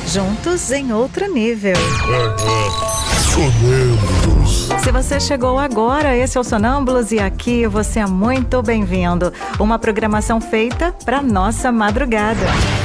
juntos em outro nível. Sonâmbulos. Se você chegou agora, esse é o Sonâmbulos e aqui você é muito bem-vindo. Uma programação feita para nossa madrugada.